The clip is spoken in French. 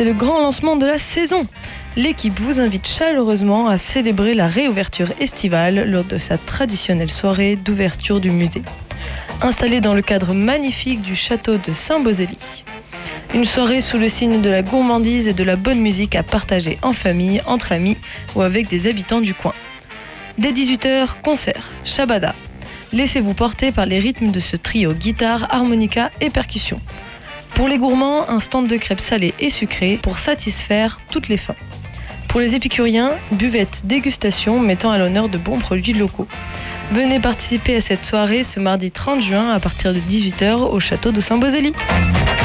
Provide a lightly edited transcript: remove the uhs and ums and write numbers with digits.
c'est le grand lancement de la saison. L'équipe vous invite chaleureusement à célébrer la réouverture estivale lors de sa traditionnelle soirée d'ouverture du musée. Installée dans le cadre magnifique du château de Saint-Bosely. Une soirée sous le signe de la gourmandise et de la bonne musique à partager en famille, entre amis ou avec des habitants du coin. Dès 18h, concert, Shabada. Laissez-vous porter par les rythmes de ce trio guitare, harmonica et percussion. Pour les gourmands, un stand de crêpes salées et sucrées pour satisfaire toutes les faims. Pour les épicuriens, buvette dégustation mettant à l'honneur de bons produits locaux. Venez participer à cette soirée ce mardi 30 juin à partir de 18h au château de Saint-Bosely.